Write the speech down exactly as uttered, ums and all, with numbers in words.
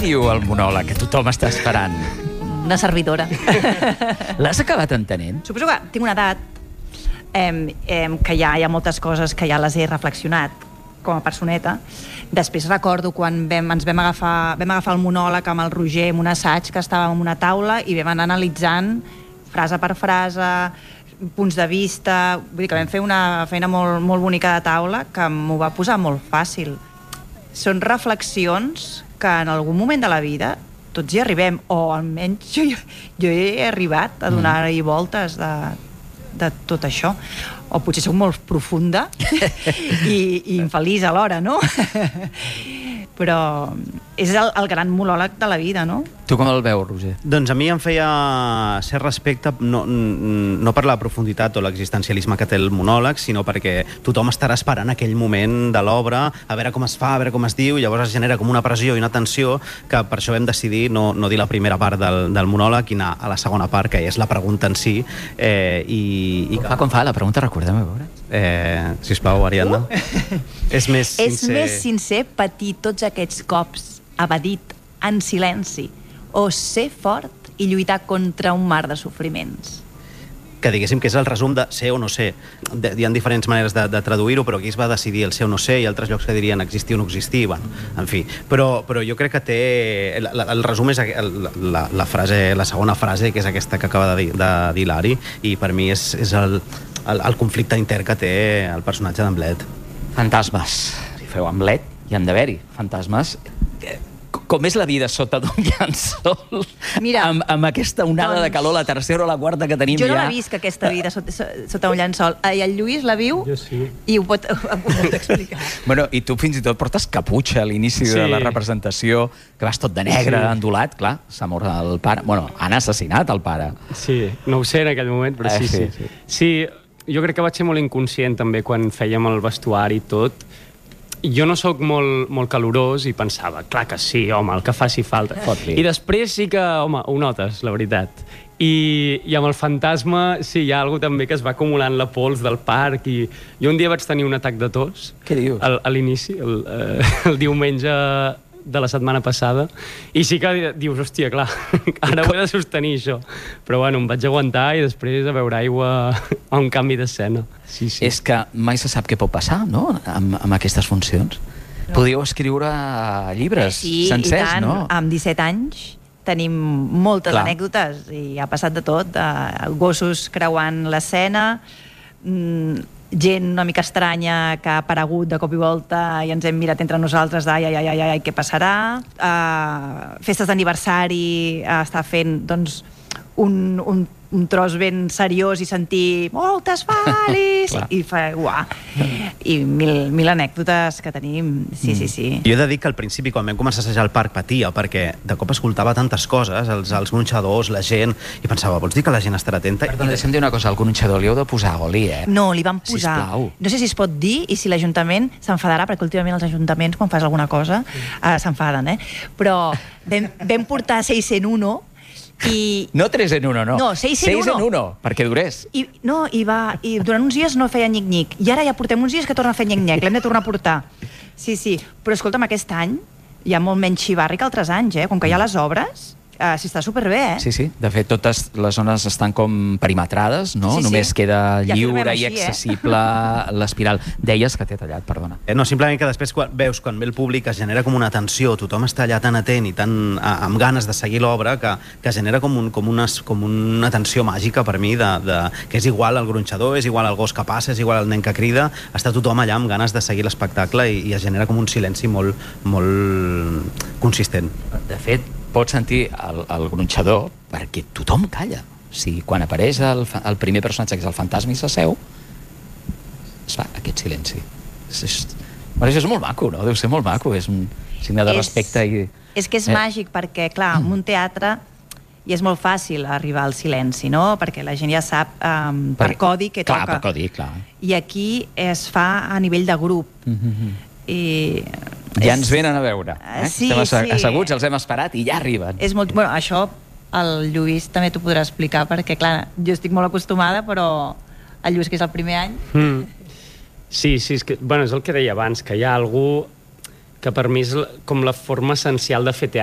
diu el monòleg que tothom està esperant? Una servidora. L'has acabat entenent? Suposo que tinc una edat eh, eh, que ja hi ha moltes coses que ja les he reflexionat com a personeta. Després recordo quan vam, ens vam agafar, vam agafar el monòleg amb el Roger en un assaig, que estàvem en una taula i vam anar analitzant frase per frase, punts de vista. Vull dir que vam fer una feina molt, molt bonica de taula que m'ho va posar molt fàcil. Són reflexions que en algun moment de la vida tots hi arribem, o almenys jo, jo he arribat a donar-hi voltes de, de tot això. O potser soc molt profunda i, i infeliç alhora, no? Però és el, el gran monòleg de la vida, no? Tu com el veus, Roger? Doncs a mi em feia cert respecte, no, no per la profunditat o l'existencialisme que té el monòleg, sinó perquè tothom estarà esperant aquell moment de l'obra, a veure com es fa, a veure com es diu, i llavors es genera com una pressió i una tensió que per això vam decidir no, no dir la primera part del, del monòleg i anar a la segona part, que és la pregunta en si. Eh, i, i com, fa, com fa la pregunta? Recordem-ho, a veure. Eh, sisplau, Ariadna. Uh. És més sincer... És més sincer patir tots aquests cops evadit en silenci o ser fort i lluitar contra un mar de sofriments. Que diguéssim que és el resum de ser o no ser. De, hi ha diferents maneres de, de traduir-ho, però aquí es va decidir el ser o no ser, i altres llocs que dirien existir o no existir, bueno, en fi. Però, però jo crec que té... El, el resum és el, la, la, frase, la segona frase, que és aquesta que acaba de dir, de dir l'Ari, i per mi és, és el, el, el conflicte intern que té el personatge d'Hamlet. Fantasmes. Si feu Hamlet, hi han d'haver-hi fantasmes. Com és la vida sota d'un llençol? Mira, amb, amb aquesta onada doncs, de calor, la tercera o la quarta que tenim ja... Jo no ja... l'he vist, aquesta vida sota, sota un llençol. I el Lluís la viu sí. i ho pot, ho pot explicar. Bueno, i tu fins i tot portes caputxa a l'inici sí. de la representació, que vas tot de negre, sí. endulat, clar, s'ha mort el pare... Bueno, han assassinat el pare. Sí, no ho sé en aquell moment, però eh, sí, sí, sí. Sí, jo crec que vaig ser molt inconscient també quan fèiem el vestuari i tot. Jo no sóc molt, molt calorós i pensava, clar que sí, home, el que faci falta. Fot-li. I després sí que, home, ho notes, la veritat. I, i amb el fantasma, sí, hi ha alguna també que es va acumulant la pols del parc i jo un dia vaig tenir un atac de tos. Què dius? Al, a l'inici, el, eh, el diumenge de la setmana passada, i sí que dius, hòstia, clar, ara ho he de sostenir, això. Però, bueno, em vaig aguantar i després a veure aigua a un canvi d'escena. Sí, sí. És que mai se sap què pot passar, no?, amb, amb aquestes funcions. No. Podíeu escriure llibres sí, sencers, i tant, no? Amb disset anys tenim moltes clar. Anècdotes i ha passat de tot, de gossos creuant l'escena, mmm, gent una mica estranya que ha aparegut de cop i volta i ens hem mirat entre nosaltres d'ai, ai, ai, ai, ai, què passarà? Uh, festes d'aniversari, uh, està fent, doncs, un, un, un tros ben seriós i sentir moltes falis i fa, uah, i mil, mil anècdotes que tenim, sí, mm. sí, sí. Jo he de dir que al principi, quan vam començar a assajar al parc, patia, perquè de cop escoltava tantes coses, els, els gronxadors, la gent, i pensava, vols dir que la gent estarà atenta? Perdona, deixa'm dir una cosa, al gronxador li heu de posar oli, eh? No, li vam posar. Sisplau. No sé si es pot dir i si l'Ajuntament s'enfadarà, perquè últimament els ajuntaments, quan fas alguna cosa, uh, s'enfaden, eh? Però vam, vam portar seiscientos uno i... No tres en uno, no. No, seiscientos uno. seis en uno, perquè durés. I, no, i, va, i durant uns dies no feia nyic-nyic. I ara ja portem uns dies que torna a fer nyic-nyic. L'hem de tornar a portar. Sí, sí. Però escolta'm, aquest any hi ha molt menys xivarri que altres anys, eh? Com que hi ha les obres, uh, s'hi està superbé, eh? Sí, sí. De fet, totes les zones estan com perimetrades, no? Sí, sí. Només queda ja lliure així, i accessible eh? l'espiral. Deies que t'he tallat, perdona. Eh, no, simplement que després quan veus, quan ve el públic, es genera com una tensió, tothom està allà tan atent i tan a, amb ganes de seguir l'obra que, que genera com, un, com, unes, com una tensió màgica per mi, de, de, que és igual el gronxador, és igual el gos que passa, és igual el nen que crida, està tothom allà amb ganes de seguir l'espectacle i, i es genera com un silenci molt, molt consistent. De fet, pots sentir el, el gronxador perquè tothom calla. O sigui, quan apareix el, el primer personatge, que és el fantasma, i s'asseu, es fa aquest silenci. És, és, bueno, això és molt maco, no? Deu ser molt maco, és un signe de és, respecte. I, és que és eh. màgic, perquè, clar, en un teatre i és molt fàcil arribar al silenci, no? Perquè la gent ja sap um, per, per codi què clar, toca. Per codi, clar. I aquí es fa a nivell de grup. Mm-hmm. I... Ja ens venen a veure. Eh? Sí, Estem sí. asseguts, els hem esperat i ja arriben. És molt... Bueno, això el Lluís també t'ho podrà explicar, perquè, clar, jo estic molt acostumada, però el Lluís, que és el primer any... Mm. Sí, sí, és, que, bueno, és el que deia abans, que hi ha algú que per mi és com la forma essencial de fer teatre.